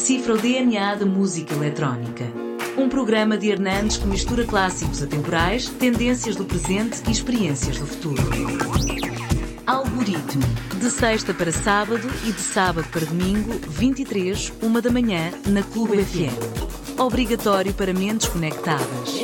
decifra o DNA da música eletrónica. Um programa de Hernandes que mistura clássicos atemporais, tendências do presente e experiências do futuro. Algoritmo, de sexta para sábado e de sábado para domingo, 23, 1 da manhã, na Clube FM. Obrigatório para mentes conectadas.